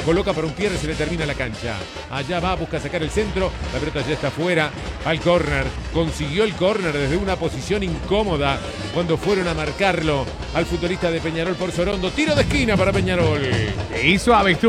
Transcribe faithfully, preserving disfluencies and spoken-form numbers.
coloca para un cierre, se le termina la cancha. Allá va, busca sacar el centro, la pelota ya está fuera, al córner. Consiguió el córner desde una posición incómoda cuando fueron a marcarlo al futbolista de Peñarol por Sorondo. Tiro de esquina para Peñarol. Qué suave estuvo